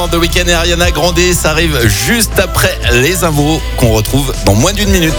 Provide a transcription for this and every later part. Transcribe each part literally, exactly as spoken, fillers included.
The Weeknd et Ariana Grande, ça arrive juste après les infos qu'on retrouve dans moins d'une minute.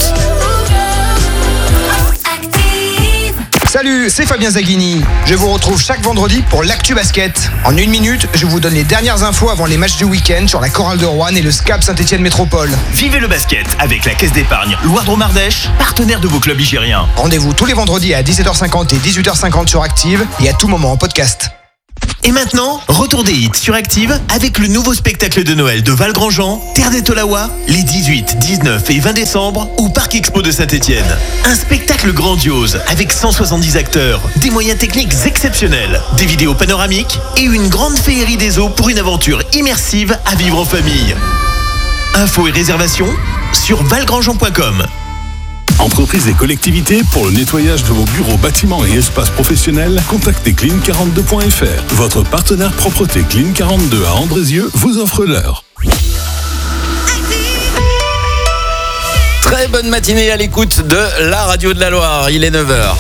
Salut, c'est Fabien Zaghini. Je vous retrouve chaque vendredi pour l'Actu Basket. En une minute, je vous donne les dernières infos avant les matchs du week-end sur la Chorale de Roanne et le S C A B Saint-Etienne Métropole. Vivez le basket avec la Caisse d'épargne Loire-Drôme-Ardèche, partenaire de vos clubs ligériens. Rendez-vous tous les vendredis à dix-sept heures cinquante et dix-huit heures cinquante sur Active et à tout moment en podcast. Et maintenant, retour des hits sur Active avec le nouveau spectacle de Noël de Valgrandjean, Terre des Tolawa, les dix-huit, dix-neuf et vingt décembre au Parc Expo de Saint-Etienne. Un spectacle grandiose avec cent soixante-dix acteurs, des moyens techniques exceptionnels, des vidéos panoramiques et une grande féerie des eaux pour une aventure immersive à vivre en famille. Infos et réservations sur valgrandjean point com. Entreprises et collectivités, pour le nettoyage de vos bureaux, bâtiments et espaces professionnels, contactez clean quarante-deux point f r. Votre partenaire propreté Clean quarante-deux à Andrézieux vous offre l'heure. Très bonne matinée à l'écoute de la radio de la Loire. Il est neuf heures.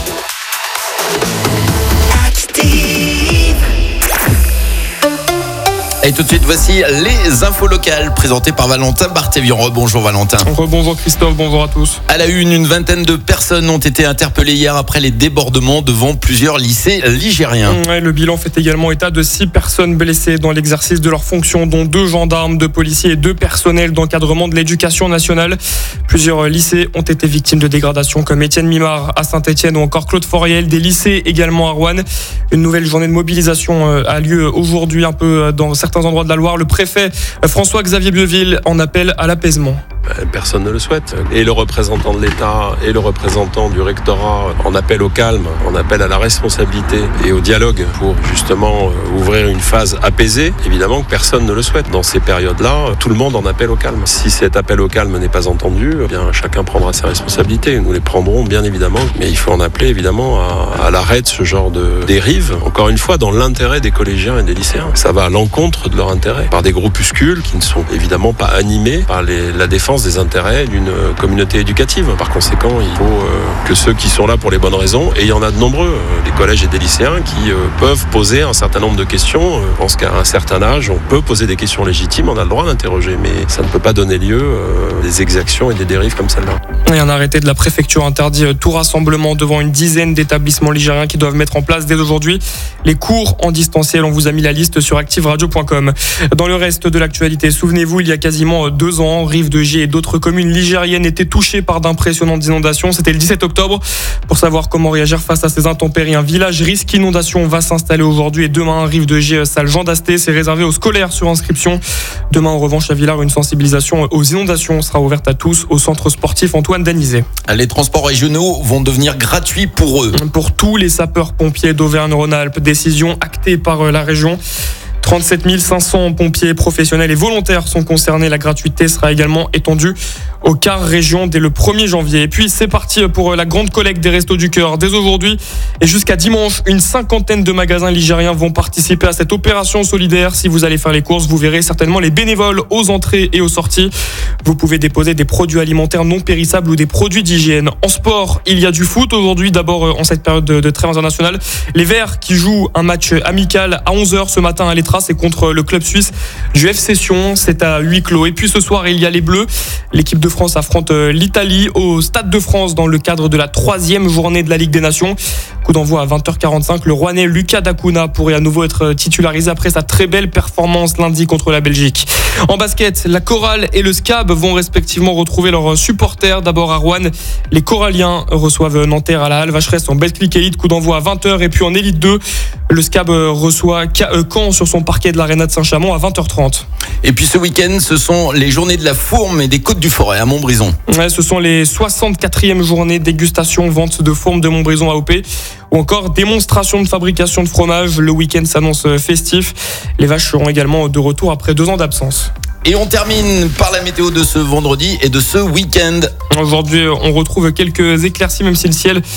Et tout de suite, voici les infos locales présentées par Valentin Barthévion. Rebonjour Valentin. Rebonjour Christophe, bonjour à tous. À la une, une vingtaine de personnes ont été interpellées hier après les débordements devant plusieurs lycées ligériens. Ouais, le bilan fait également état de six personnes blessées dans l'exercice de leurs fonctions, dont deux gendarmes, deux policiers et deux personnels d'encadrement de l'éducation nationale. Plusieurs lycées ont été victimes de dégradations comme Étienne Mimard à Saint-Etienne ou encore Claude Foriel, des lycées également à Roanne. Une nouvelle journée de mobilisation a lieu aujourd'hui un peu dans certains endroits de la Loire. Le préfet François-Xavier Bieville en appelle à l'apaisement. Personne ne le souhaite. Et le représentant de l'État et le représentant du rectorat en appellent au calme, en appellent à la responsabilité et au dialogue pour justement ouvrir une phase apaisée. Évidemment que personne ne le souhaite. Dans ces périodes-là, tout le monde en appelle au calme. Si cet appel au calme n'est pas entendu, eh bien chacun prendra ses responsabilités. Nous les prendrons bien évidemment, mais il faut en appeler évidemment à, à l'arrêt de ce genre de dérive. Encore une fois, dans l'intérêt des collégiens et des lycéens. Ça va à l'encontre de leur intérêt par des groupuscules qui ne sont évidemment pas animés par les, la défense des intérêts d'une communauté éducative. Par conséquent, il faut euh, que ceux qui sont là pour les bonnes raisons, et il y en a de nombreux, euh, des collèges et des lycéens qui euh, peuvent poser un certain nombre de questions. Je pense qu'à un certain âge, on peut poser des questions légitimes, on a le droit d'interroger, mais ça ne peut pas donner lieu à euh, des exactions et des dérives comme celle-là. Et un arrêté de la préfecture interdit tout rassemblement devant une dizaine d'établissements ligériens qui doivent mettre en place dès aujourd'hui les cours en distanciel. On vous a mis la liste sur active radio point com. Dans le reste de l'actualité, souvenez-vous, il y a quasiment deux ans, Rive-de-Gier et d'autres communes ligériennes étaient touchées par d'impressionnantes inondations. C'était le dix-sept octobre. Pour savoir comment réagir face à ces intempéries, un village risque inondation va s'installer aujourd'hui et demain. Rive-de-Gier, salle Jean d'Asté, c'est réservé aux scolaires sur inscription. Demain, en revanche, à Villars, une sensibilisation aux inondations sera ouverte à tous au centre sportif Antoine Danizet. Les transports régionaux vont devenir gratuits pour eux. Pour tous les sapeurs-pompiers d'Auvergne-Rhône-Alpes, décision actée par la région. trente-sept mille cinq cents pompiers professionnels et volontaires sont concernés. La gratuité sera également étendue aux quarts régions dès le premier janvier. Et puis c'est parti pour la grande collecte des Restos du Cœur. Dès aujourd'hui et jusqu'à dimanche, une cinquantaine de magasins ligériens vont participer à cette opération solidaire. Si vous allez faire les courses, vous verrez certainement les bénévoles aux entrées et aux sorties. Vous pouvez déposer des produits alimentaires non périssables ou des produits d'hygiène. En sport, il y a du foot aujourd'hui. D'abord, en cette période de trêve internationale, les Verts qui jouent un match amical à onze heures ce matin à l'Etra, c'est contre le club suisse du F C Sion. C'est à huis clos. Et puis ce soir, il y a les Bleus. L'équipe de France affronte l'Italie au Stade de France dans le cadre de la troisième journée de la Ligue des Nations. Coup d'envoi à vingt heures quarante-cinq. Le Rouennais Lucas Dacuna pourrait à nouveau être titularisé après sa très belle performance lundi contre la Belgique. En basket, la Chorale et le S C A B vont respectivement retrouver leurs supporters. D'abord à Roanne, les Coralliens reçoivent Nanterre à la Halle Vacheresse en Betclic Elite. Coup d'envoi à vingt heures. Et puis en Élite deux, le S C A B reçoit Caen sur son parquet de l'Arena de Saint-Chamond à vingt heures trente. Et puis ce week-end, ce sont les journées de la Fourme et des Côtes du Forêt à Montbrison. Ouais, ce sont les soixante-quatrième journées dégustation, vente de fourme de Montbrison A O P ou encore démonstration de fabrication de fromage. Le week-end s'annonce festif. Les vaches seront également de retour après deux ans d'absence. Et on termine par la météo de ce vendredi et de ce week-end. Aujourd'hui, on retrouve quelques éclaircies, même si le ciel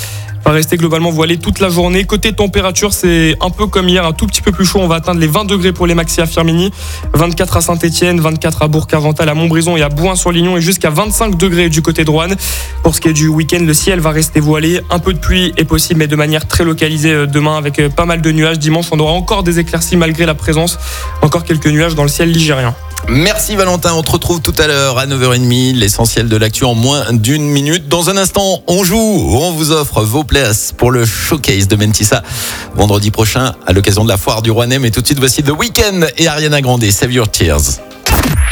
va rester globalement voilé toute la journée. Côté température, c'est un peu comme hier, un tout petit peu plus chaud. On va atteindre les vingt degrés pour les maxi à Firminy, vingt-quatre à Saint-Etienne, vingt-quatre à Bourg-Carvental, à Montbrison et à Bouin-sur-Lignon et jusqu'à vingt-cinq degrés du côté de Roanne. Pour ce qui est du week-end, le ciel va rester voilé. Un peu de pluie est possible, mais de manière très localisée demain avec pas mal de nuages. Dimanche, on aura encore des éclaircies malgré la présence. Encore quelques nuages dans le ciel ligérien. Merci Valentin, on te retrouve tout à l'heure à neuf heures trente, l'essentiel de l'actu en moins d'une minute. Dans un instant, on joue, on vous offre vos places pour le showcase de Mentissa vendredi prochain à l'occasion de la foire du Rouennais. Mais tout de suite, voici The Weeknd et Ariana Grande, Save Your Tears.